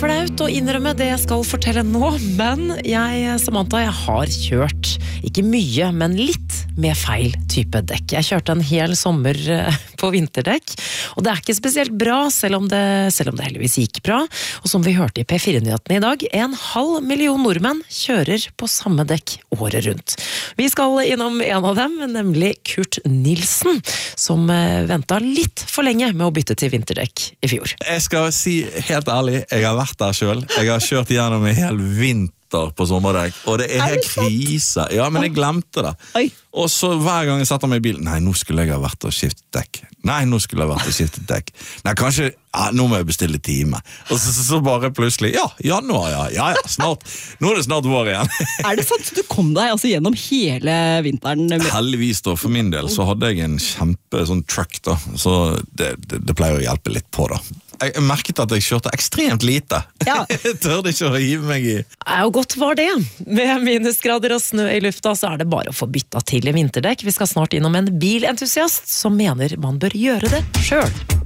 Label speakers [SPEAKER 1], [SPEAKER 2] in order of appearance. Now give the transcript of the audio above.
[SPEAKER 1] flaut å innrømme det jeg skal fortelle nå, men Samantha, jeg har kjørt, ikke mye, men litt med feil type dekk. Jeg kjørte en hel sommer på vinterdekk, og det er ikke spesielt bra, selv om det heldigvis gikk bra. Og som vi hørte i P4-nyhetene i dag, 1,5 million nordmenn kjører på samme dekk året rundt. Vi skal innom en av dem, nemlig Kurt Nilsen, som ventet litt for lenge med å bytte til vinterdekk i fjor.
[SPEAKER 2] Jeg skal si helt ærlig, jeg har vært der selv. Jeg har kjørt gjennom en hel vinter på sommerdekk, og det helt krise. Ja, men jeg glemte det.
[SPEAKER 3] Oi.
[SPEAKER 2] Og så hver gang jeg setter meg i bilen, nei, nå skulle jeg ha vært og skiftet dekk. Nei, nå skulle jeg vært og skiftet dekk. Nei, kanskje, nå må jeg bestille time. Og så bare plutselig, januar, ja, snart. Nå det snart vår igjen.
[SPEAKER 3] Det sant? Du kom deg altså gjennom hele vinteren?
[SPEAKER 2] Heldigvis da, for min del, så hadde jeg en kjempe sånn truck da, så det pleier å hjelpe litt på da. Jeg merket at jeg kjørte ekstremt lite.
[SPEAKER 3] Ja.
[SPEAKER 2] Jeg tørde ikke å hive meg i.
[SPEAKER 1] Og godt var det. Med minusgrader og snø i lufta, så det bare å få bytta til vinterdekk. Vi skal snart innom en bilentusiast som mener man bør gjøre det selv.